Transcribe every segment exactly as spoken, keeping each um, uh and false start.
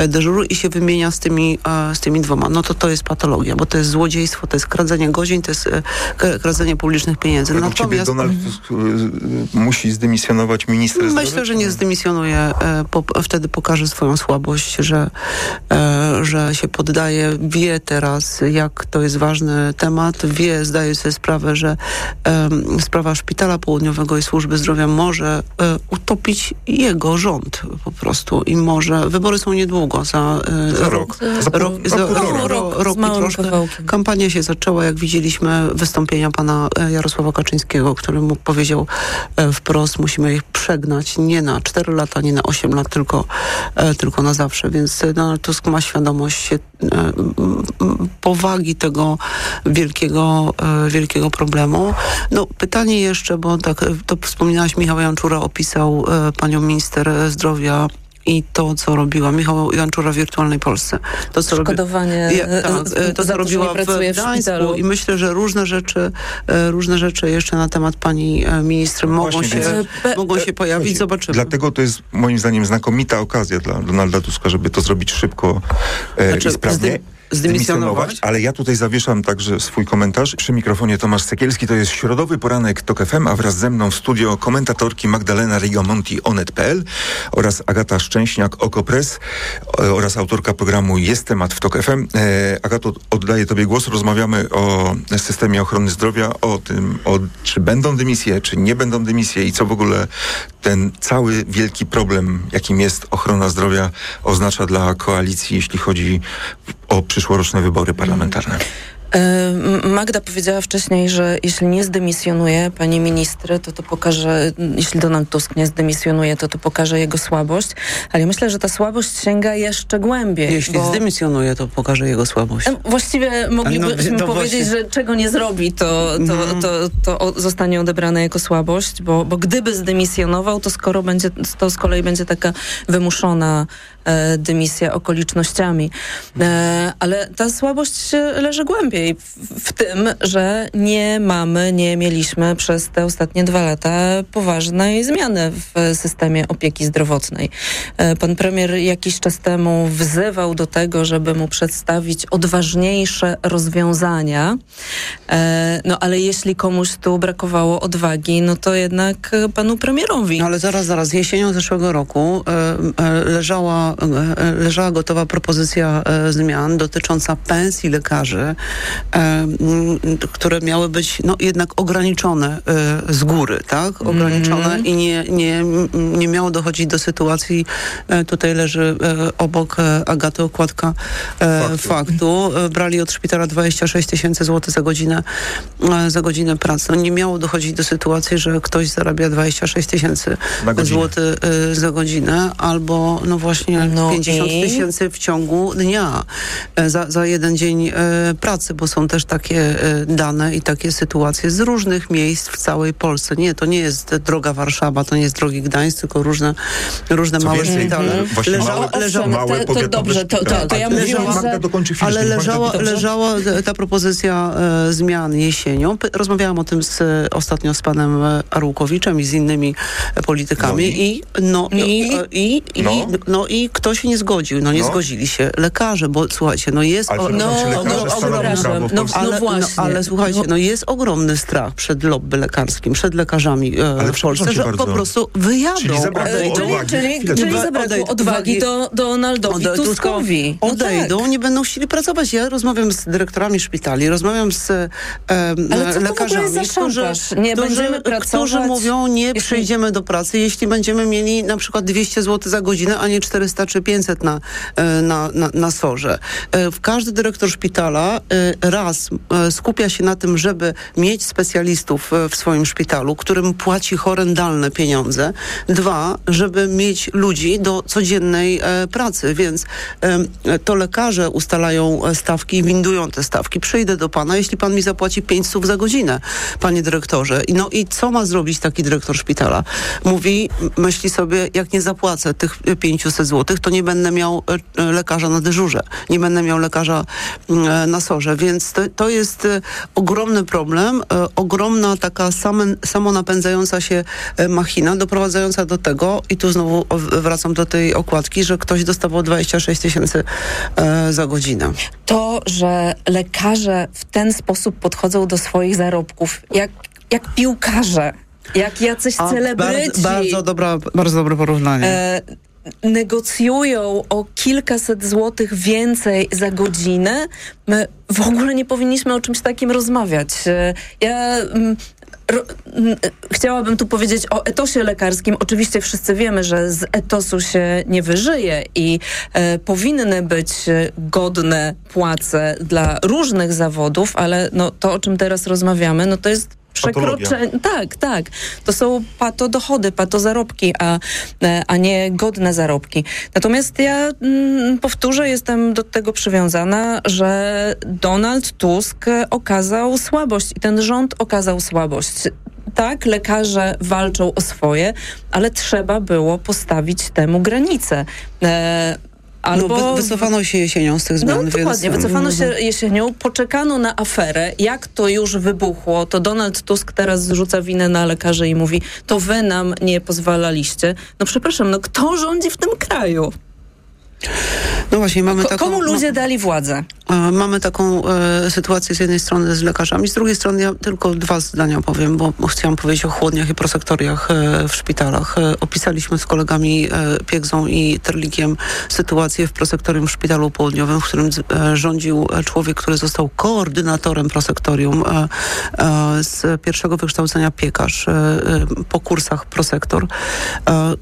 dyżuru i się wymienia z tymi, z tymi dwoma. No to to jest patologia, bo to jest złodziejstwo, to jest kradzenie godzin, to jest kradzenie publicznych pieniędzy. Ale Natomiast Donald Tusk musi zdymisjonować ministra zdrowia? Myślę, że nie zdymisjonuje. Po, wtedy pokaże swoją słabość, że, że się poddaje. Wie teraz, jak to jest ważny temat. Wie, zdaje sobie sprawę, że um, sprawa Szpitala Południowego i Służby Zdrowia może um, utopić jego rząd po prostu. I może... Wybory są niedługo. Za, za rok. Za, rok, za, za rok, rok, rok i troszkę. Kawałkiem. Kampania się zaczęła, jak widzieliśmy wystąpienia pana Jarosława Kaczyńskiego, który mu powiedział wprost, musimy ich przegnać nie na cztery lata, nie na osiem lat, tylko, tylko na zawsze. Więc Donald Tusk ma świadomość powagi tego wielkiego, wielkiego problemu. No pytanie jeszcze, bo tak to wspominałaś, Michał Janczura opisał panią minister zdrowia i to, co robiła Michał Janczura w Wirtualnej Polsce. To, co Szkodowanie robi... ja, tak, to, co robiła w, w Gdańsku. I myślę, że różne rzeczy, różne rzeczy jeszcze na temat pani ministry no mogą, właśnie, się, więc... mogą się pojawić. Słuchajcie, zobaczymy. Dlatego to jest moim zdaniem znakomita okazja dla Donalda Tuska, żeby to zrobić szybko e, znaczy, i sprawnie. Zdymisjonować, ale ja tutaj zawieszam także swój komentarz. Przy mikrofonie Tomasz Sekielski, to jest środowy poranek TOK F M, a wraz ze mną w studio komentatorki Magdalena Rigamonti, Onet kropka p l oraz Agata Szczęśniak, Okopres oraz autorka programu Jest Temat w TOK F M. E, Agato, oddaję tobie głos. Rozmawiamy o systemie ochrony zdrowia, o tym, o, czy będą dymisje, czy nie będą dymisje i co w ogóle ten cały wielki problem, jakim jest ochrona zdrowia, oznacza dla koalicji, jeśli chodzi o przyszłoroczne wybory parlamentarne. Magda powiedziała wcześniej, że jeśli nie zdymisjonuje pani ministry, to to pokaże, jeśli Donald Tusk nie zdymisjonuje, to to pokaże jego słabość, ale ja myślę, że ta słabość sięga jeszcze głębiej. Jeśli bo... zdymisjonuje, to pokaże jego słabość. Właściwie moglibyśmy no, powiedzieć, właśnie... że czego nie zrobi, to, to, mm. to, to, to zostanie odebrane jako słabość, bo, bo gdyby zdymisjonował, to skoro będzie, to z kolei będzie taka wymuszona e, dymisja okolicznościami. E, ale ta słabość leży głębiej. W, w tym, że nie mamy, nie mieliśmy przez te ostatnie dwa lata poważnej zmiany w systemie opieki zdrowotnej. Pan premier jakiś czas temu wzywał do tego, żeby mu przedstawić odważniejsze rozwiązania. No ale jeśli komuś tu brakowało odwagi, no to jednak panu premierowi. No, ale zaraz, zaraz. Jesienią zeszłego roku leżała, leżała gotowa propozycja zmian dotycząca pensji lekarzy, które miały być no, jednak ograniczone y, z góry, tak? Ograniczone mm. i nie, nie, nie miało dochodzić do sytuacji, y, tutaj leży y, obok y, Agaty okładka y, faktu. faktu. Y, brali od szpitala dwadzieścia sześć tysięcy złotych za godzinę, y, za godzinę pracy. No, nie miało dochodzić do sytuacji, że ktoś zarabia dwadzieścia sześć tysięcy złotych y, za godzinę, albo no właśnie no pięćdziesiąt tysięcy w ciągu dnia y, za, za jeden dzień y, pracy, bo są też takie y, dane i takie sytuacje z różnych miejsc w całej Polsce. Nie, to nie jest droga Warszawa, to nie jest drogi Gdańsk, tylko różne, różne małe więcej, szpitale. Właśnie leżała, małe, leżała, małe to, to dobrze, to, to, to ja mówiłam, Magda dokończy chwilę. Ale leżała, leżała ta propozycja e, zmian jesienią. P- rozmawiałam o tym z, ostatnio z panem Arłukowiczem i z innymi politykami no i, no, no, i, i, i, no. I, no i kto się nie zgodził? No nie no. zgodzili się lekarze, bo słuchajcie, no jest... Ale o, no, no, no, no, ale, no właśnie. No, ale słuchajcie, no jest ogromny strach przed lobby lekarskim, przed lekarzami e, ale w Polsce, że bardzo. po prostu wyjadą. Czyli zabrakło odwagi, czyli, czyli, czyli zabrakło odwagi do Donaldowi Ode, Tuskowi. No odejdą, tak. Nie będą chcieli pracować. Ja rozmawiam z dyrektorami szpitali, rozmawiam z e, ale co lekarzami, którzy, nie którzy, będziemy pracować, którzy mówią, nie jeśli... przyjdziemy do pracy, jeśli będziemy mieli na przykład dwieście złotych za godzinę, a nie czterysta czy pięćset na, na, na, na sorze. W każdy dyrektor szpitala raz skupia się na tym, żeby mieć specjalistów w swoim szpitalu, którym płaci horrendalne pieniądze. Dwa, żeby mieć ludzi do codziennej e, pracy, więc e, to lekarze ustalają stawki i windują te stawki. Przyjdę do pana, jeśli pan mi zapłaci pięć stów za godzinę, panie dyrektorze. No i co ma zrobić taki dyrektor szpitala? Mówi, myśli sobie, jak nie zapłacę tych pięćset złotych, to nie będę miał e, lekarza na dyżurze. Nie będę miał lekarza e, na sorze, Więc to, to jest ogromny problem, ogromna taka same, samonapędzająca się machina, doprowadzająca do tego, i tu znowu wracam do tej okładki, że ktoś dostawał dwadzieścia sześć tysięcy za godzinę. To, że lekarze w ten sposób podchodzą do swoich zarobków, jak, jak piłkarze, jak jacyś A, celebryci. Bardzo, bardzo, dobra, bardzo dobre porównanie. E, negocjują o kilkaset złotych więcej za godzinę, my w ogóle nie powinniśmy o czymś takim rozmawiać. Ja ro, chciałabym tu powiedzieć o etosie lekarskim. Oczywiście wszyscy wiemy, że z etosu się nie wyżyje i e, powinny być godne płace dla różnych zawodów, ale no, to, o czym teraz rozmawiamy, no to jest przekroczenie. Tak, tak. To są patodochody, patozarobki, a, a nie godne zarobki. Natomiast ja mm, powtórzę, jestem do tego przywiązana, że Donald Tusk okazał słabość i ten rząd okazał słabość. Tak, lekarze walczą o swoje, ale trzeba było postawić temu granicę. E, Albo... No, wycofano się jesienią z tych zmian. No dokładnie, więc... wycofano się jesienią, poczekano na aferę. Jak to już wybuchło, to Donald Tusk teraz zrzuca winę na lekarzy i mówi, to wy nam nie pozwalaliście. No przepraszam, no kto rządzi w tym kraju? No właśnie, mamy Ko- taką... Komu ludzie no, dali władzę? E, mamy taką e, sytuację z jednej strony z lekarzami, z drugiej strony ja tylko dwa zdania powiem, bo chciałam powiedzieć o chłodniach i prosektoriach e, w szpitalach. E, opisaliśmy z kolegami e, Piegzą i Terlikiem sytuację w prosektorium w Szpitalu Południowym, w którym e, rządził człowiek, który został koordynatorem prosektorium e, e, z pierwszego wykształcenia piekarz e, e, po kursach prosektor. E, e,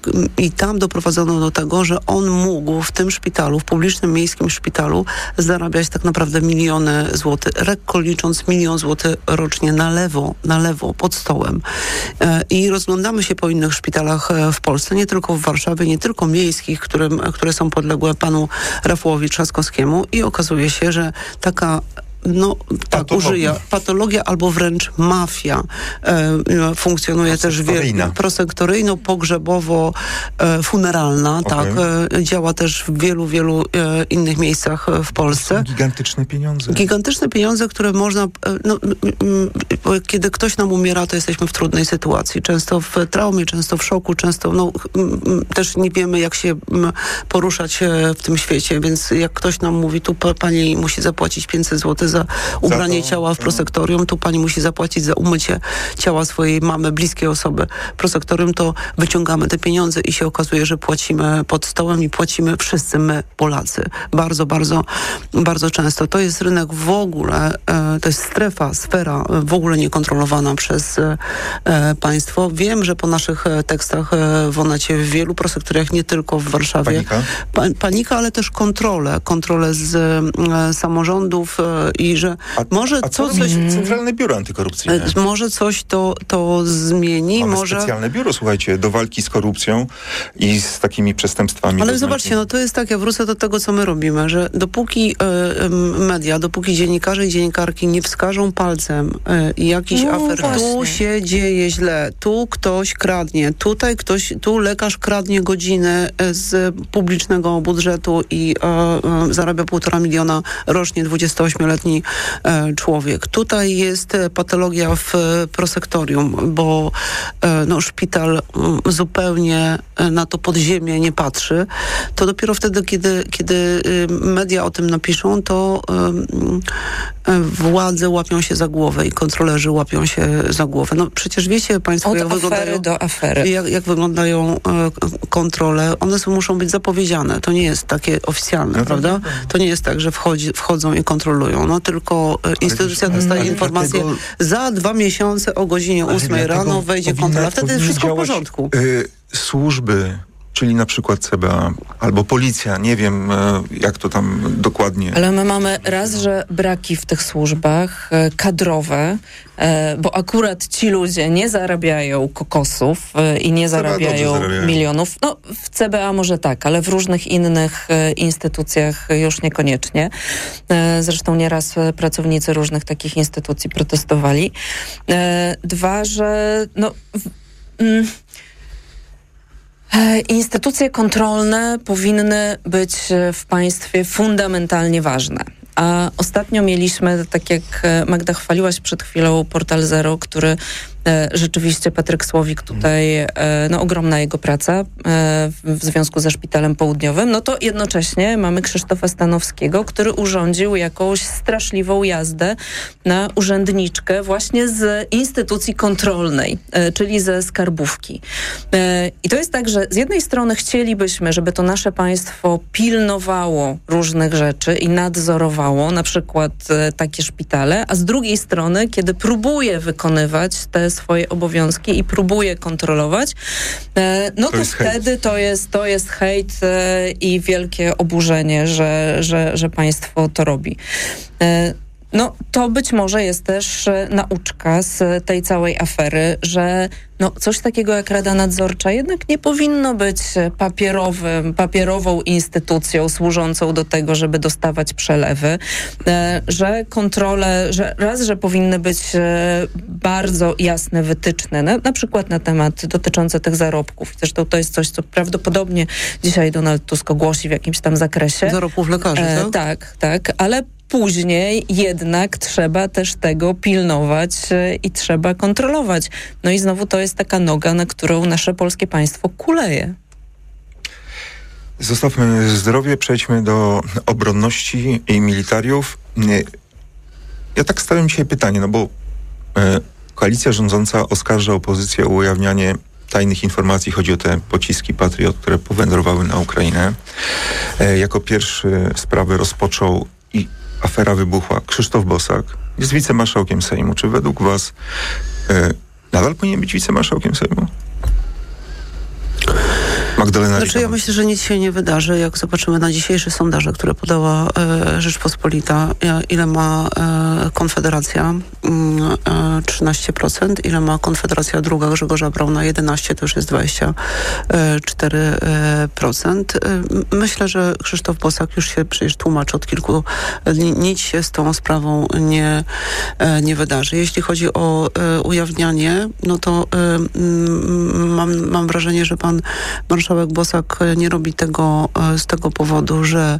I tam doprowadzono do tego, że on mógł w tym szpitalu, w publicznym miejskim szpitalu zarabiać tak naprawdę miliony złotych, lekko licząc milion złotych rocznie na lewo, na lewo, pod stołem. E, I rozglądamy się po innych szpitalach w Polsce, nie tylko w Warszawie, nie tylko miejskich, którym, które są podległe panu Rafałowi Trzaskowskiemu, i okazuje się, że taka no tak, użyję, patologia albo wręcz mafia e, funkcjonuje też wie, prosektoryjno, pogrzebowo, e, funeralna, okay. tak, e, działa też w wielu, wielu e, innych miejscach w Polsce. To są gigantyczne pieniądze. Gigantyczne pieniądze, które można, e, no, m, m, kiedy ktoś nam umiera, to jesteśmy w trudnej sytuacji, często w traumie, często w szoku, często, no, m, m, też nie wiemy, jak się m, poruszać e, w tym świecie, więc jak ktoś nam mówi, tu pa, pani musi zapłacić pięćset złotych za ubranie za to, ciała w prosektorium, tu pani musi zapłacić za umycie ciała swojej mamy, bliskiej osoby w prosektorium, to wyciągamy te pieniądze i się okazuje, że płacimy pod stołem i płacimy wszyscy my, Polacy. Bardzo, bardzo, bardzo często. To jest rynek w ogóle, e, to jest strefa, sfera w ogóle niekontrolowana przez e, państwo. Wiem, że po naszych tekstach e, w Onecie w wielu prosektoriach, nie tylko w Warszawie, panika, pa, panika ale też kontrole, kontrole z e, samorządów e, i że a, może a co to coś... Centralne Biuro Antykorupcyjne? Może coś to, to zmieni. Mamy może... specjalne biuro, słuchajcie, do walki z korupcją i z takimi przestępstwami. Ale zobaczcie, no to jest tak, ja wrócę do tego, co my robimy, że dopóki y, media, dopóki dziennikarze i dziennikarki nie wskażą palcem y, jakiś no, afer, właśnie. Tu się dzieje źle, tu ktoś kradnie, tutaj ktoś, tu lekarz kradnie godziny z publicznego budżetu i y, y, zarabia półtora miliona rocznie, dwudziestoośmioletni y, człowiek. Tutaj jest patologia w prosektorium, bo y, no, szpital y, zupełnie na to podziemie nie patrzy, to dopiero wtedy, kiedy, kiedy media o tym napiszą, to władze łapią się za głowę i kontrolerzy łapią się za głowę. No przecież wiecie państwo, Od jak afery wyglądają, do afery. Jak, jak wyglądają kontrole. One są, muszą być zapowiedziane. To nie jest takie oficjalne, no prawda? To, to nie jest tak, że wchodzi, wchodzą i kontrolują. No tylko ale instytucja wiesz, dostaje informację dlatego, za dwa miesiące o godzinie ósmej rano wejdzie kontrola. Wtedy jest wszystko w porządku. Y, służby, czyli na przykład C B A albo policja, nie wiem jak to tam dokładnie. Ale my mamy raz, że braki w tych służbach kadrowe, bo akurat ci ludzie nie zarabiają kokosów i nie zarabiają, zarabiają milionów. No w C B A może tak, ale w różnych innych instytucjach już niekoniecznie. Zresztą nieraz pracownicy różnych takich instytucji protestowali. Dwa, że no... Mm, Instytucje kontrolne powinny być w państwie fundamentalnie ważne. A ostatnio mieliśmy, tak jak Magda chwaliłaś przed chwilą, Portal Zero, który rzeczywiście Patryk Słowik tutaj, no ogromna jego praca w związku ze Szpitalem Południowym, no to jednocześnie mamy Krzysztofa Stanowskiego, który urządził jakąś straszliwą jazdę na urzędniczkę właśnie z instytucji kontrolnej, czyli ze skarbówki. I to jest tak, że z jednej strony chcielibyśmy, żeby to nasze państwo pilnowało różnych rzeczy i nadzorowało, na przykład takie szpitale, a z drugiej strony, kiedy próbuje wykonywać te swoje obowiązki i próbuje kontrolować, no to, to wtedy to jest, to jest hejt i wielkie oburzenie, że, że, że państwo to robi. No to być może jest też nauczka z tej całej afery, że no, coś takiego jak Rada Nadzorcza jednak nie powinno być papierowym, papierową instytucją służącą do tego, żeby dostawać przelewy, że kontrole, że raz, że powinny być bardzo jasne wytyczne, na, na przykład na temat dotyczące tych zarobków. Zresztą to jest coś, co prawdopodobnie dzisiaj Donald Tusk ogłosi w jakimś tam zakresie. Zarobków lekarzy, tak? E, tak, tak, ale później jednak trzeba też tego pilnować i trzeba kontrolować. No i znowu to jest taka noga, na którą nasze polskie państwo kuleje. Zostawmy zdrowie, przejdźmy do obronności i militariów. Ja tak stawiam dzisiaj pytanie, no bo e, koalicja rządząca oskarża opozycję o ujawnianie tajnych informacji. Chodzi o te pociski Patriot, które powędrowały na Ukrainę. E, jako pierwszy sprawę rozpoczął i afera wybuchła. Krzysztof Bosak jest wicemarszałkiem Sejmu. Czy według was e, nadal powinien być wicemarszałkiem Sejmu? Magdalena Znaczy ja myślę, że nic się nie wydarzy. Jak zobaczymy na dzisiejsze sondaże, które podała e, Rzeczpospolita, e, ile ma e, Konfederacja, e, trzynaście procent, ile ma Konfederacja druga Grzegorza Brauna, jedenaście, to już jest dwadzieścia cztery procent. E, myślę, że Krzysztof Bosak już się przecież tłumaczy od kilku dni. Nic się z tą sprawą nie, e, nie wydarzy. Jeśli chodzi o e, ujawnianie, no to e, mam, mam wrażenie, że pan marszałek Bosak nie robi tego z tego powodu, że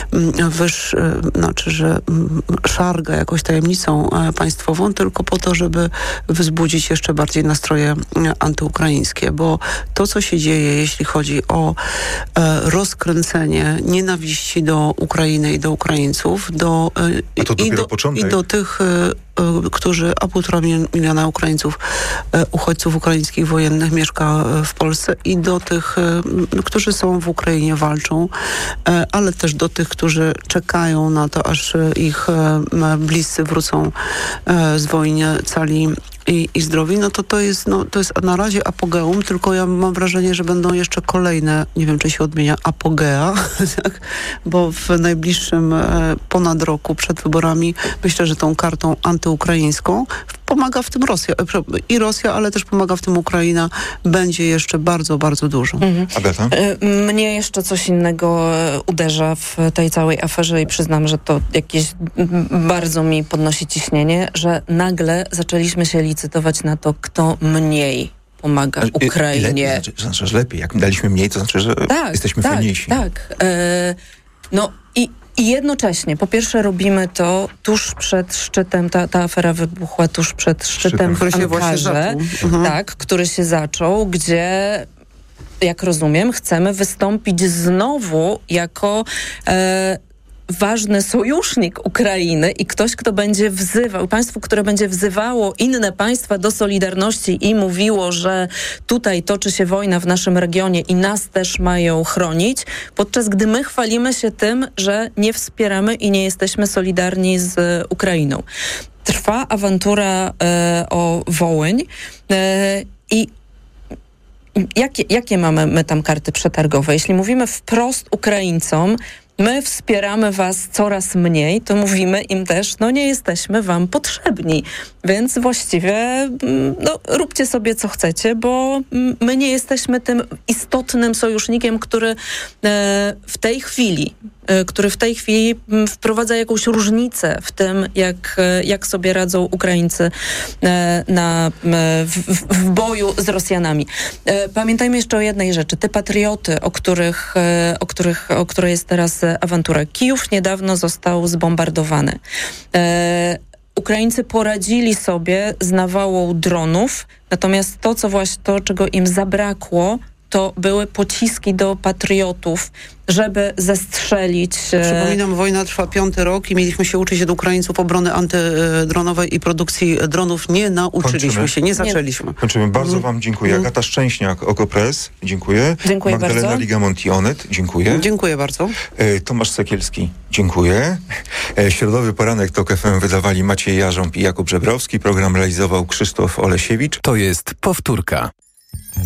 wyż, znaczy, że szarga jakąś tajemnicą państwową, tylko po to, żeby wzbudzić jeszcze bardziej nastroje antyukraińskie, bo to, co się dzieje, jeśli chodzi o rozkręcenie nienawiści do Ukrainy i do Ukraińców, do, i, do, i do tych którzy, a półtora miliona Ukraińców, uchodźców ukraińskich wojennych mieszka w Polsce i do tych, którzy są w Ukrainie, walczą, ale też do tych, którzy czekają na to, aż ich bliscy wrócą z wojny cali i, i zdrowi, no to to jest, no, to jest na razie apogeum, tylko ja mam wrażenie, że będą jeszcze kolejne, nie wiem, czy się odmienia, apogea, tak? Bo w najbliższym e, ponad roku przed wyborami myślę, że tą kartą antyukraińską pomaga w tym Rosja. I Rosja, ale też pomaga w tym Ukraina. Będzie jeszcze bardzo, bardzo dużo. Mhm. Agata? Mnie jeszcze coś innego uderza w tej całej aferze i przyznam, że to jakieś bardzo mi podnosi ciśnienie, że nagle zaczęliśmy się licytować na to, kto mniej pomaga Ukrainie. Lepiej, to znaczy, że lepiej. Jak daliśmy mniej, to znaczy, że tak, jesteśmy tak, fajniejsi. Tak, e, no i I jednocześnie, po pierwsze robimy to tuż przed szczytem, ta, ta afera wybuchła tuż przed szczytem, szczytem w Ankarze, mhm. tak, który się zaczął, gdzie, jak rozumiem, chcemy wystąpić znowu jako e, ważny sojusznik Ukrainy i ktoś, kto będzie wzywał, państwo, które będzie wzywało inne państwa do solidarności i mówiło, że tutaj toczy się wojna w naszym regionie i nas też mają chronić, podczas gdy my chwalimy się tym, że nie wspieramy i nie jesteśmy solidarni z Ukrainą. Trwa awantura e, o Wołyń e, i jakie, jakie mamy my tam karty przetargowe? Jeśli mówimy wprost Ukraińcom, my wspieramy was coraz mniej, to mówimy im też, no nie jesteśmy wam potrzebni, więc właściwie no, róbcie sobie co chcecie, bo my nie jesteśmy tym istotnym sojusznikiem, który e, w tej chwili który w tej chwili wprowadza jakąś różnicę w tym, jak, jak sobie radzą Ukraińcy na, w, w boju z Rosjanami. Pamiętajmy jeszcze o jednej rzeczy. Te patrioty, o których, o których, o której jest teraz awantura. Kijów niedawno został zbombardowany. Ukraińcy poradzili sobie z nawałą dronów, natomiast to, co właśnie to, czego im zabrakło, to były pociski do patriotów, żeby zestrzelić... Przypominam, wojna trwa piąty rok i mieliśmy się uczyć od Ukraińców obrony antydronowej i produkcji dronów. Nie nauczyliśmy Kończymy. się, nie zaczęliśmy. Kończymy. Bardzo wam dziękuję. Agata Szczęśniak, Okopres, dziękuję. Dziękuję Magdalena bardzo. Ligamonti, Onet, dziękuję. Dziękuję bardzo. Tomasz Sekielski, dziękuję. Środowy Poranek TOK F M wydawali Maciej Jarząb i Jakub Żebrowski. Program realizował Krzysztof Olesiewicz. To jest Powtórka.